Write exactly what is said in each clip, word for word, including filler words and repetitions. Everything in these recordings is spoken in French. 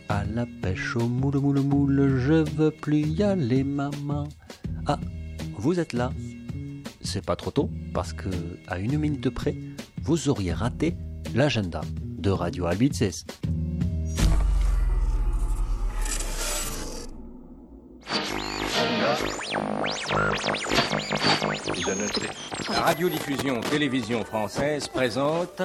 à la pêche au moule, moule, moule, je veux plus y aller, maman. Ah, vous êtes là. C'est pas trop tôt, parce que, à une minute près, vous auriez raté l'agenda de Radio Albitzes. La radiodiffusion télévision française présente...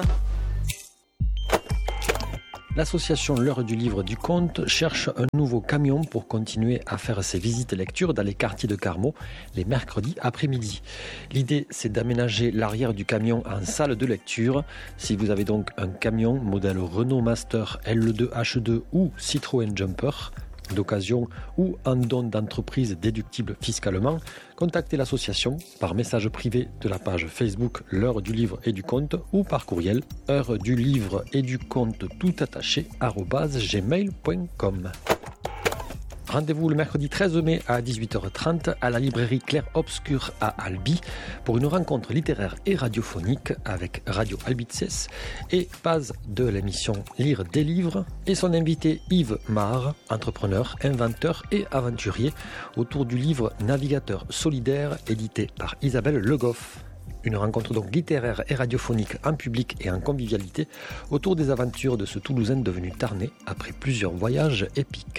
L'association L'Heure du Livre du Conte cherche un nouveau camion pour continuer à faire ses visites lecture dans les quartiers de Carmaux les mercredis après-midi. L'idée, c'est d'aménager l'arrière du camion en salle de lecture. Si vous avez donc un camion modèle Renault Master L deux H deux ou Citroën Jumper, d'occasion ou en don d'entreprise déductible fiscalement, contactez l'association par message privé de la page Facebook L'Heure du Livre et du Conte ou par courriel heure du livre et du conte tout attaché arobase gmail point com. Rendez-vous le mercredi treize mai à dix-huit heures trente à la librairie Clair Obscur à Albi pour une rencontre littéraire et radiophonique avec Radio Albitzes et Paz de l'émission Lire des livres et son invité Yves Marre, entrepreneur, inventeur et aventurier autour du livre Navigateur solidaire édité par Isabelle Le Goff. Une rencontre donc littéraire et radiophonique en public et en convivialité autour des aventures de ce Toulousain devenu Tarnais après plusieurs voyages épiques.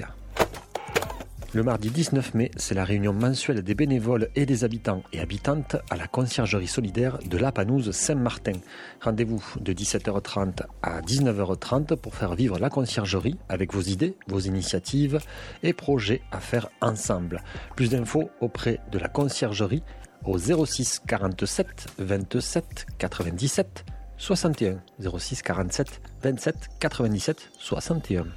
Le mardi dix-neuf mai, c'est la réunion mensuelle des bénévoles et des habitants et habitantes à la conciergerie solidaire de la Panouse Saint-Martin. Rendez-vous de dix-sept heures trente à dix-neuf heures trente pour faire vivre la conciergerie avec vos idées, vos initiatives et projets à faire ensemble. Plus d'infos auprès de la conciergerie au zéro six quarante-sept vingt-sept quatre-vingt-dix-sept soixante et un. zéro six quarante-sept vingt-sept quatre-vingt-dix-sept soixante et un.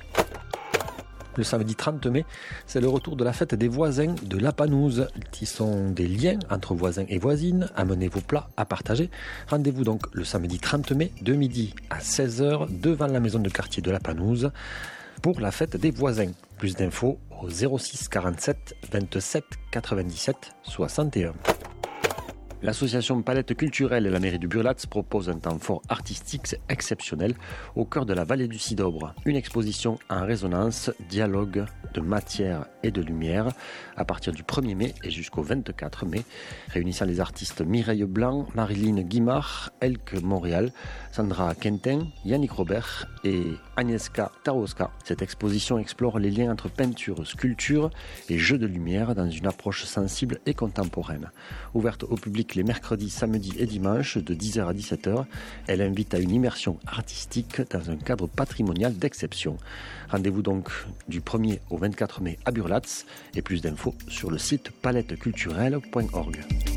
Le samedi trente mai, c'est le retour de la fête des voisins de la Panouse. Qui sont des liens entre voisins et voisines. Amenez vos plats à partager. Rendez-vous donc le samedi trente mai de midi à seize heures devant la maison de quartier de la Panouse pour la fête des voisins. Plus d'infos au zéro six quarante-sept vingt-sept quatre-vingt-dix-sept soixante et un. L'association Palette Culturelle et la mairie du Burlatz proposent un temps fort artistique exceptionnel au cœur de la vallée du Sidobre. Une exposition en résonance, dialogue de matière et de lumière à partir du premier mai et jusqu'au vingt-quatre mai, réunissant les artistes Mireille Blanc, Marilyn Guimard, Elke Montréal, Sandra Quentin, Yannick Robert et Agnieszka Tarowska. Cette exposition explore les liens entre peinture, sculpture et jeux de lumière dans une approche sensible et contemporaine. Ouverte au public les mercredis, samedis et dimanches de dix heures à dix-sept heures, elle invite à une immersion artistique dans un cadre patrimonial d'exception. Rendez-vous donc du premier au vingt-quatre mai à Burlatz et plus d'infos sur le site palette culturelle point org.